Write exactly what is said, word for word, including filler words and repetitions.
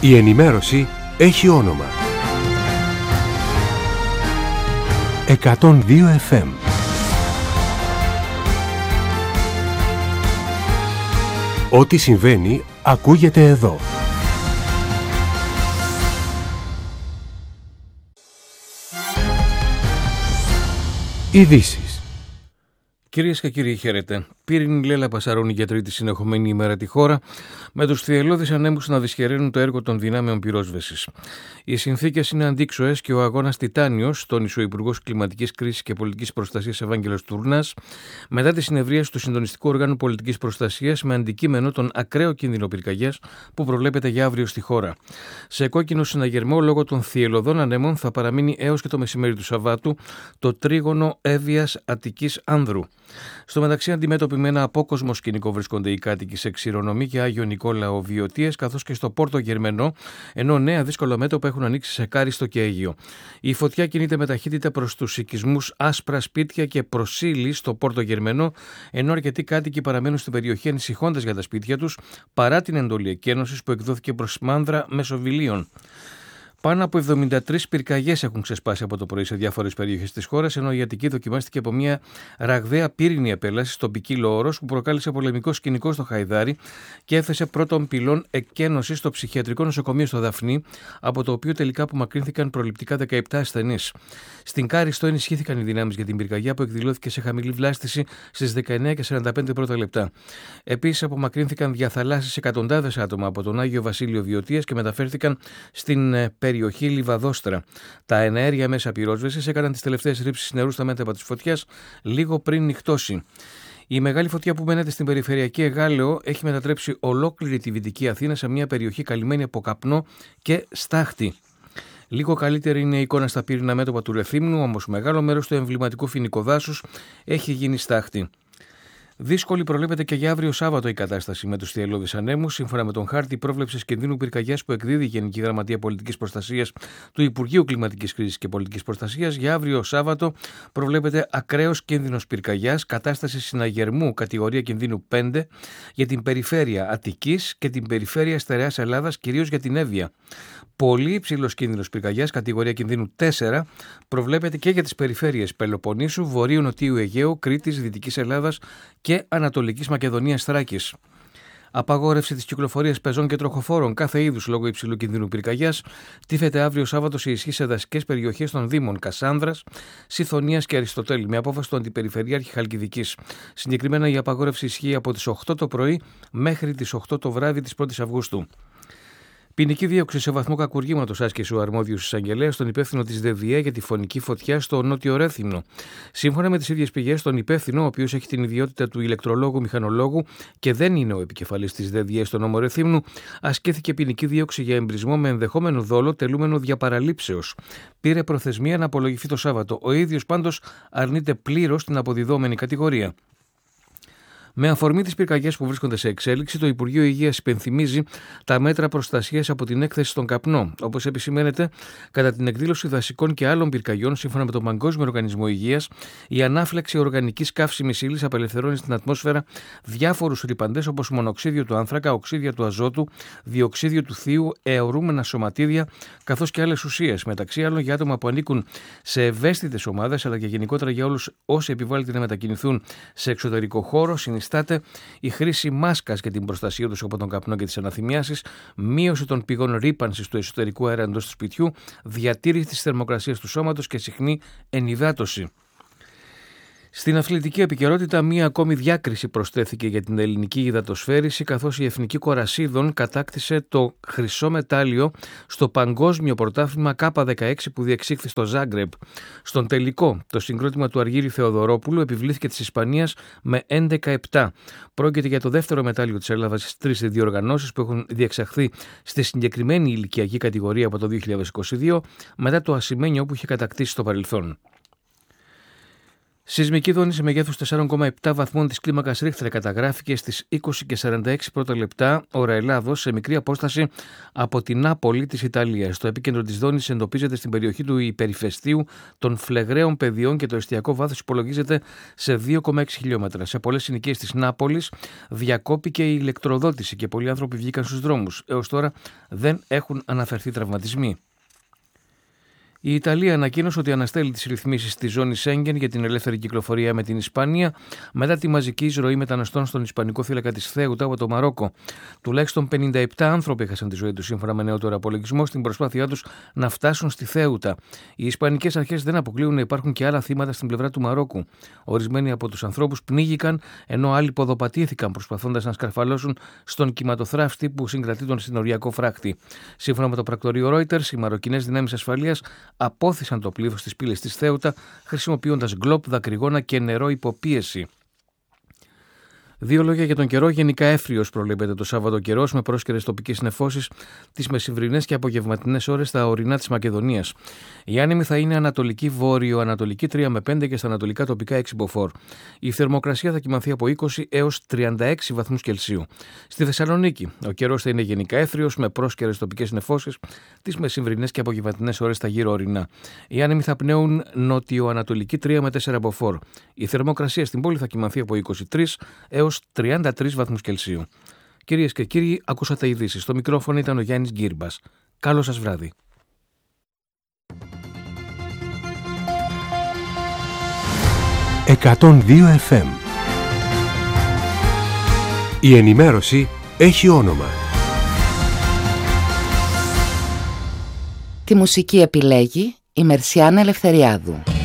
Η ενημέρωση έχει όνομα. εκατόν δύο εφ εμ. Ό,τι συμβαίνει ακούγεται εδώ. Ειδήσεις. Κυρίες και κύριοι, χαίρετε. Πύρινη λέλα πασαρώνει για τρίτη συνεχομένη ημέρα τη χώρα, με τους θυελλώδεις ανέμους να δυσχεραίνουν το έργο των δυνάμεων πυρόσβεσης. Οι συνθήκες είναι αντίξωες και ο αγώνας τιτάνιος, τόνισε ο Υπουργός Κλιματικής Κρίσης και Πολιτικής Προστασίας Ευάγγελος Τουρνάς, μετά τη συνεδρίαση του Συντονιστικού Οργάνου Πολιτικής Προστασίας με αντικείμενο τον ακραίο κίνδυνο πυρκαγιάς που προβλέπεται για αύριο στη χώρα. Σε κόκκινο συναγερμό λόγω των θυελλωδών ανέμων θα παραμείνει έως και το μεσημέρι του Σαββάτου το τρίγωνο Εύβοιας Αττικής Άνδρου. Στο μεταξύ, αντιμέτωποι με ένα απόκοσμο σκηνικό βρίσκονται οι κάτοικοι σε Ξηρονομή και Άγιο Νικόλαο Βιωτίες, καθώς και στο Πόρτο Γερμενό, ενώ νέα δύσκολα μέτωπα έχουν ανοίξει σε Κάριστο και Αίγιο. Η φωτιά κινείται με ταχύτητα προς τους οικισμούς Άσπρα Σπίτια και Προσίλη στο Πόρτο Γερμενό, ενώ αρκετοί κάτοικοι παραμένουν στην περιοχή ανησυχώντας για τα σπίτια τους, παρά την εντολή εκένωσης που εκδόθηκε προς Μάνδρα μέσω βιλίων. Πάνω από εβδομήντα τρεις πυρκαγιές έχουν ξεσπάσει από το πρωί σε διάφορες περιοχές της χώρας, ενώ η Αττική δοκιμάστηκε από μια ραγδαία πύρινη επέλαση στον ποικίλο όρος που προκάλεσε πολεμικό σκηνικό στο Χαϊδάρι και έθεσε πρώτον πυλών εκένωση στο ψυχιατρικό νοσοκομείο στο Δαφνί, από το οποίο τελικά απομακρύνθηκαν προληπτικά δεκαεπτά ασθενείς. Στην Κάριστο ενισχύθηκαν οι δυνάμεις για την πυρκαγιά που εκδηλώθηκε σε χαμηλή βλάστηση στις δεκαεννιά και σαράντα πέντε πρώτα λεπτά. Επίσης, απομακρύνθηκαν διαθαλάσσιες εκατοντάδες άτομα από τον Άγιο Βασίλειο Βιωτίας και μεταφέρθηκαν στην περιοχή Λιβαδόστρα. Τα εναέρια μέσα πυρόσβεσης έκαναν τις τελευταίες ρήψεις νερού στα μέτωπα της φωτιάς λίγο πριν νυχτώσει. Η μεγάλη φωτιά που μένεται στην περιφερειακή Εγάλεο έχει μετατρέψει ολόκληρη τη Δυτική Αθήνα σε μια περιοχή καλυμμένη από καπνό και στάχτη. Λίγο καλύτερη είναι η εικόνα στα πύρινα μέτωπα του Ρεθύμνου, όμως μεγάλο μέρος του εμβληματικού φοινικού δάσους έχει γίνει στάχτη. Δύσκολη προβλέπεται και για αύριο Σάββατο η κατάσταση με τους θυελλώδεις ανέμους, σύμφωνα με τον χάρτη πρόβλεψης κινδύνου πυρκαγιάς που εκδίδει η Γενική Γραμματεία Πολιτικής Προστασίας του Υπουργείου Κλιματικής Κρίσης και Πολιτικής Προστασίας. Για αύριο Σάββατο προβλέπεται ακραίος κίνδυνος πυρκαγιάς, κατάσταση συναγερμού κατηγορία κινδύνου πέντε για την περιφέρεια Αττικής και την περιφέρεια Στερεάς Ελλάδας, κυρίως για την Εύβοια. Πολύ υψηλός κίνδυνος πυρκαγιάς, κατηγορία κινδύνου τέσσερα, προβλέπεται και για τις περιφέρειες Πελοποννήσου, Βορείου Νοτίου Αιγαίου, Κρήτης, Δυτικής Ελλάδας και Ανατολικής Μακεδονίας Θράκης. Απαγόρευση της κυκλοφορίας πεζών και τροχοφόρων κάθε είδους λόγω υψηλού κινδύνου πυρκαγιάς τίθεται αύριο Σάββατο σε ισχύ σε δασικές περιοχές των Δήμων Κασάνδρας, Συθωνίας και Αριστοτέλη, με απόφαση του Αντιπεριφερειάρχη Χαλκιδικής. Συγκεκριμένα, η απαγόρευση ισχύει από τις οκτώ το πρωί μέχρι τις οκτώ το βράδυ της πρώτης Αυγούστου. Ποινική δίωξη σε βαθμό κακουργήματος άσκησε ο αρμόδιος εισαγγελέας τον υπεύθυνο της ΔΕΔΙΕ για τη φωνική φωτιά στο Νότιο Ρέθυμνο. Σύμφωνα με τις ίδιες πηγές, τον υπεύθυνο, ο οποίος έχει την ιδιότητα του ηλεκτρολόγου μηχανολόγου και δεν είναι ο επικεφαλής της ΔΕΔΙΕ στο νόμο Ρεθύμνου, ασκήθηκε ποινική δίωξη για εμπρισμό με ενδεχόμενο δόλο τελούμενο διαπαραλήψεως. Πήρε προθεσμία να απολογηθεί το Σάββατο. Ο ίδιος πάντως αρνείται πλήρως την αποδιδόμενη κατηγορία. Με αφορμή τις πυρκαγιές που βρίσκονται σε εξέλιξη, το Υπουργείο Υγείας υπενθυμίζει τα μέτρα προστασίας από την έκθεση στον καπνό. Όπως επισημαίνεται, κατά την εκδήλωση δασικών και άλλων πυρκαγιών, σύμφωνα με τον Παγκόσμιο Οργανισμό Υγείας, η ανάφλεξη οργανικής καύσιμης ύλης απελευθερώνει στην ατμόσφαιρα διάφορους ρυπαντές όπως μονοξίδιο του άνθρακα, οξύδια του αζότου, διοξίδιο του θείου, αιωρούμενα σωματίδια, καθώς και άλλες ουσίες. Μεταξύ άλλων, για άτομα που ανήκουν σε ευαίσθητες ομάδες, αλλά και γενικότερα για όλους όσοι επιβάλλεται να μετακινηθούν σε εξωτερικό χώρο, συνιστάται η χρήση μάσκας και την προστασία τους από τον καπνό και τις αναθυμιάσεις, μείωση των πηγών ρύπανσης του εσωτερικού αέρα εντός του σπιτιού, διατήρηση της θερμοκρασίας του σώματος και συχνή ενυδάτωση. Στην αθλητική επικαιρότητα, μία ακόμη διάκριση προσθέθηκε για την ελληνική υδατοσφαίριση, καθώς η Εθνική Κορασίδων κατάκτησε το χρυσό μετάλλιο στο Παγκόσμιο Πρωτάθλημα Κάπα δεκαέξι που διεξήχθη στο Ζάγκρεπ. Στον τελικό, το συγκρότημα του Αργύρη Θεοδωρόπουλου επιβλήθηκε της Ισπανίας με έντεκα επτά. Πρόκειται για το δεύτερο μετάλλιο της Ελλάδας στις τρεις διοργανώσεις που έχουν διεξαχθεί στη συγκεκριμένη ηλικιακή κατηγορία από το δύο χιλιάδες είκοσι δύο, μετά το ασημένιο που είχε κατακτήσει στο παρελθόν. Σεισμική δόνηση μεγέθους τέσσερα κόμμα επτά βαθμών της κλίμακας Ρίχτερ καταγράφηκε στις είκοσι και σαράντα έξι πρώτα λεπτά ώρα Ελλάδος σε μικρή απόσταση από την Νάπολη της Ιταλίας. Το επίκεντρο της δόνησης εντοπίζεται στην περιοχή του υπερηφαιστείου των Φλεγραίων Παιδιών και το εστιακό βάθος υπολογίζεται σε δύο κόμμα έξι χιλιόμετρα. Σε πολλές συνοικίες της Νάπολης διακόπηκε η ηλεκτροδότηση και πολλοί άνθρωποι βγήκαν στους δρόμους. Έως τώρα δεν έχουν αναφερθεί τραυματισμοί. Η Ιταλία ανακοίνωσε ότι αναστέλει τις ρυθμίσεις της ζώνης Σέγγεν για την ελεύθερη κυκλοφορία με την Ισπανία μετά τη μαζική εισρωή μεταναστών στον Ισπανικό θύλακα της Θέουτα από το Μαρόκο. Τουλάχιστον πενήντα επτά άνθρωποι έχασαν τη ζωή τους σύμφωνα με νεότερο απολογισμό στην προσπάθειά τους να φτάσουν στη Θέουτα. Οι Ισπανικές αρχές δεν αποκλείουν να υπάρχουν και άλλα θύματα στην πλευρά του Μαρόκου. Ορισμένοι από τους ανθρώπους πνίγηκαν ενώ άλλοι ποδοπατήθηκαν προσπαθώντας να σκαρφαλώσουν στον κυματοθράφστη που συγκρατεί τον συνοριακό φράχτη. Σύμφωνα με το πρακτορείο Reuters, οι μαροκινές δυνάμεις ασφαλείας απόθυσαν το πλήθος της πύλης της Θέουτα χρησιμοποιώντας γκλόπ, δακρυγόνα και νερό υποπίεση. Δύο λόγια για τον καιρό. Γενικά εύριος προβλέπεται το Σάββατο καιρός με πρόσκαιρες τοπικές νεφώσεις τις μεσημβρινές και απογευματινές ώρες στα ορεινά της Μακεδονίας. Η άνεμη θα είναι ανατολική βόρειο-ανατολική τρία με πέντε και στα ανατολικά τοπικά έξι μποφόρ. Η θερμοκρασία θα κυμανθεί από είκοσι έως τριάντα έξι βαθμούς Κελσίου. Στη Θεσσαλονίκη ο καιρός θα είναι γενικά εύριος με πρόσκαιρες τοπικές νεφώσεις τις μεσημβρινές και απογευματινές ώρες στα γύρω ορεινά. Οι άνεμοι θα πνέουν νότιο-ανατολική τρία με τέσσερα μποφόρ. Η θερμοκρασία στην πόλη θα κυμανθεί από είκοσι τρεις έως τριάντα τρεις βαθμούς Κελσίου. Κυρίες και κύριοι, ακούσατε ειδήσεις. Στο μικρόφωνο ήταν ο Γιάννης Γκύρμπας. Καλό σας βράδυ. εκατόν δύο εφ εμ. Η ενημέρωση έχει όνομα. Τη μουσική επιλέγει η Μερσιάνα Ελευθεριάδου.